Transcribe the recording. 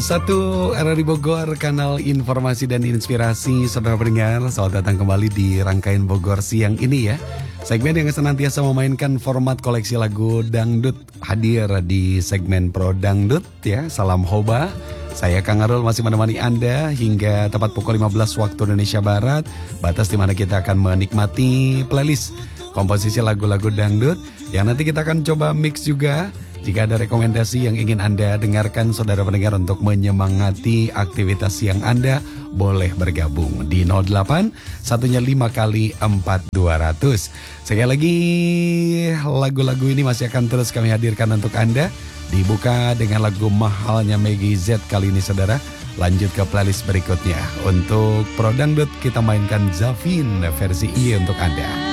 Satu RRI Bogor, kanal informasi dan inspirasi. Saudara pendengar, selamat datang kembali di rangkaian Bogor siang ini ya. Segmen yang senantiasa memainkan format koleksi lagu dangdut. Hadir di segmen Pro Dangdut ya. Salam Hoba. Saya Kang Arul masih menemani Anda hingga tepat pukul 15 waktu Indonesia Barat. Batas di mana kita akan menikmati playlist komposisi lagu-lagu dangdut yang nanti kita akan coba mix juga. Jika ada rekomendasi yang ingin Anda dengarkan, saudara pendengar, untuk menyemangati aktivitas siang Anda, boleh bergabung di 08 115 kali 4200. Sekali lagi, lagu-lagu ini masih akan terus kami hadirkan untuk Anda. Dibuka dengan lagu mahalnya Maggie Z kali ini, saudara. Lanjut ke playlist berikutnya. Untuk Pro Dangdut kita mainkan Zavin versi I untuk Anda.